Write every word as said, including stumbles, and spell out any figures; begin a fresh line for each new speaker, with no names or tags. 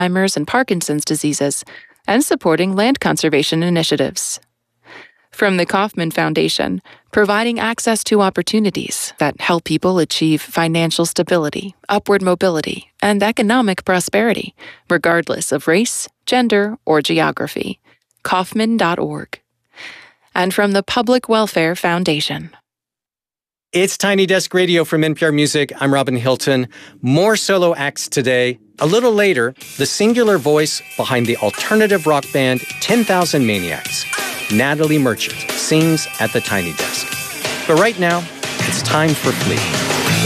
Alzheimer's and Parkinson's diseases, and supporting land conservation initiatives. From the Kauffman Foundation, providing access to opportunities that help people achieve financial stability, upward mobility, and economic prosperity, regardless of race, gender, or geography. Kauffman dot org. And from the Public Welfare Foundation.
It's Tiny Desk Radio from N P R Music. I'm Robin Hilton. More solo acts today. A little later, the singular voice behind the alternative rock band ten thousand Maniacs. Natalie Merchant sings at the Tiny Desk. But right now, it's time for Flea.